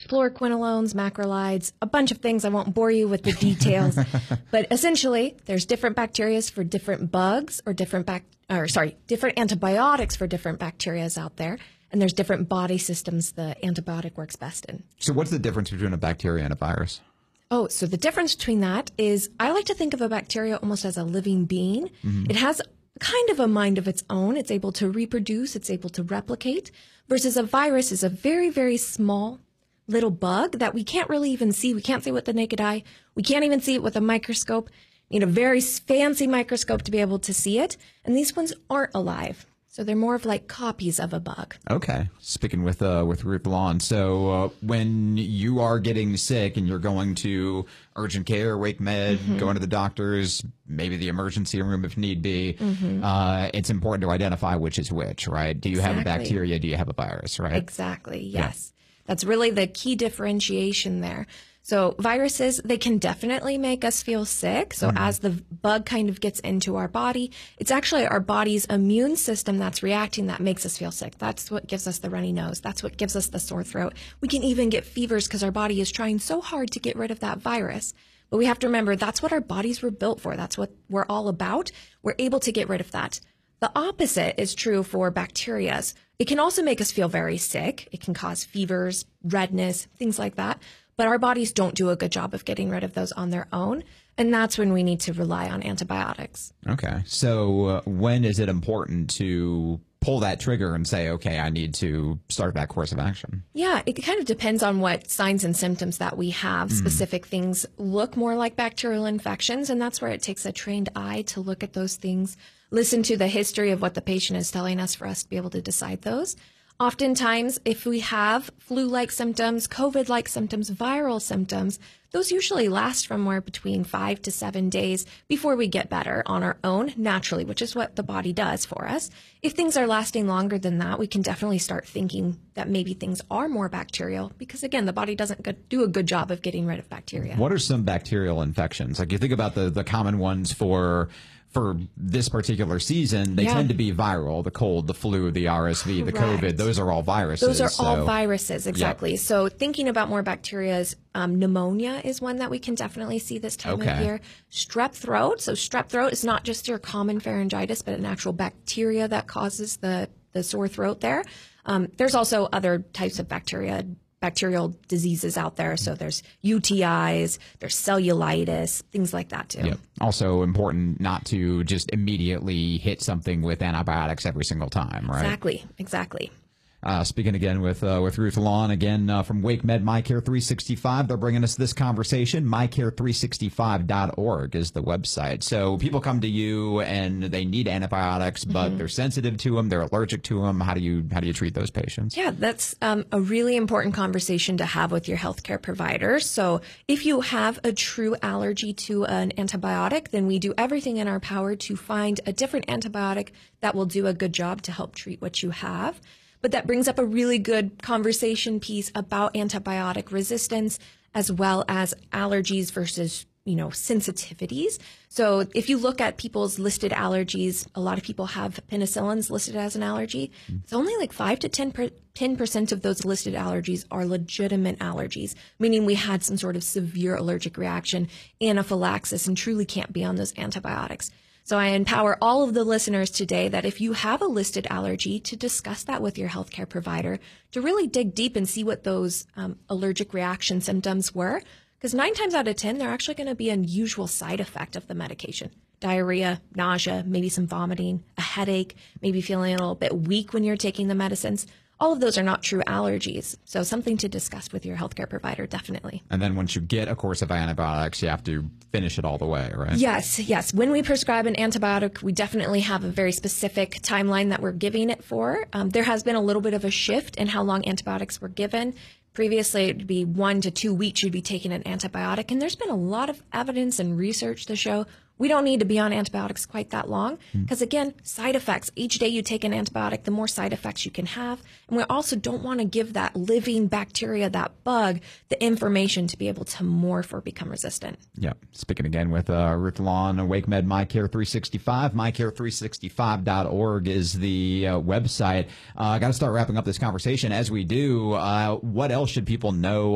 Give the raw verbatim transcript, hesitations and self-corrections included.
fluoroquinolones, macrolides, a bunch of things. I won't bore you with the details. But essentially, there's different bacteria for different bugs or different bac- or sorry, different antibiotics for different bacteria out there. And there's different body systems the antibiotic works best in. So what's the difference between a bacteria and a virus? Oh, so the difference between that is I like to think of a bacteria almost as a living being. Mm-hmm. It has kind of a mind of its own. It's able to reproduce. It's able to replicate. Versus a virus is a very, very small little bug that we can't really even see. We can't see with the naked eye. We can't even see it with a microscope. You need a very fancy microscope to be able to see it. And these ones aren't alive. So they're more of like copies of a bug. Okay. Speaking with uh, with Ruth Lalonde, so uh, when you are getting sick and you're going to urgent care, Wake Med, mm-hmm. going to the doctors, maybe the emergency room if need be, mm-hmm. uh, it's important to identify which is which, right? Do you exactly. have a bacteria? Do you have a virus, right? Exactly, yes. Yeah. That's really the key differentiation there. So viruses, they can definitely make us feel sick. So mm-hmm. as the bug kind of gets into our body, it's actually our body's immune system that's reacting that makes us feel sick. That's what gives us the runny nose. That's what gives us the sore throat. We can even get fevers because our body is trying so hard to get rid of that virus. But we have to remember that's what our bodies were built for. That's what we're all about. We're able to get rid of that. The opposite is true for bacteria. It can also make us feel very sick. It can cause fevers, redness, things like that. But our bodies don't do a good job of getting rid of those on their own. And that's when we need to rely on antibiotics. Okay. So uh, when is it important to pull that trigger and say, okay, I need to start that course of action? Yeah, it kind of depends on what signs and symptoms that we have. Mm. Specific things look more like bacterial infections, and that's where it takes a trained eye to look at those things, listen to the history of what the patient is telling us for us to be able to decide those. Oftentimes, if we have flu-like symptoms, COVID-like symptoms, viral symptoms, those usually last from somewhere between five to seven days before we get better on our own naturally, which is what the body does for us. If things are lasting longer than that, we can definitely start thinking that maybe things are more bacterial because, again, the body doesn't good, do a good job of getting rid of bacteria. What are some bacterial infections? Like you think about the, the common ones for... For this particular season, they yeah. tend to be viral, the cold, the flu, the R S V, the Correct. COVID. Those are all viruses. Those are so. all viruses, exactly. Yep. So thinking about more bacterias, um, pneumonia is one that we can definitely see this time okay. of year. Strep throat. So strep throat is not just your common pharyngitis, but an actual bacteria that causes the, the sore throat there. Um, there's also other types of bacteria, bacterial diseases out there. So there's U T Is, there's cellulitis, things like that too. Yep. Also important not to just immediately hit something with antibiotics every single time, right? Exactly, exactly. Uh, speaking again with uh, with Ruth Lalonde, again uh, from Wake Med MyCare three sixty-five, they're bringing us this conversation. my care three sixty-five dot org is the website. So people come to you and they need antibiotics, but mm-hmm. they're sensitive to them, they're allergic to them. How do you how do you treat those patients? Yeah, that's um, a really important conversation to have with your healthcare provider. So if you have a true allergy to an antibiotic, then we do everything in our power to find a different antibiotic that will do a good job to help treat what you have. But that brings up a really good conversation piece about antibiotic resistance as well as allergies versus, you know, sensitivities. So if you look at people's listed allergies, a lot of people have penicillins listed as an allergy. Mm. It's only like five to ten percent of those listed allergies are legitimate allergies, meaning we had some sort of severe allergic reaction, anaphylaxis, and truly can't be on those antibiotics. So I empower all of the listeners today that if you have a listed allergy, to discuss that with your healthcare provider, to really dig deep and see what those um, allergic reaction symptoms were. Because nine times out of ten, they're actually going to be an unusual side effect of the medication. Diarrhea, nausea, maybe some vomiting, a headache, maybe feeling a little bit weak when you're taking the medicines. All of those are not true allergies. So something to discuss with your healthcare provider, definitely. And then once you get a course of antibiotics, you have to finish it all the way, right? Yes, yes. When we prescribe an antibiotic, we definitely have a very specific timeline that we're giving it for. Um, there has been a little bit of a shift in how long antibiotics were given. Previously, it would be one to two weeks you'd be taking an antibiotic. And there's been a lot of evidence and research to show we don't need to be on antibiotics quite that long because, again, side effects. Each day you take an antibiotic, the more side effects you can have. And we also don't want to give that living bacteria, that bug, the information to be able to morph or become resistant. Yeah. Speaking again with uh, Ruth Lalonde, Wake Med MyCare three sixty-five. my care three sixty-five dot org is the uh, website. Uh, I got to start wrapping up this conversation. As we do, uh, what else should people know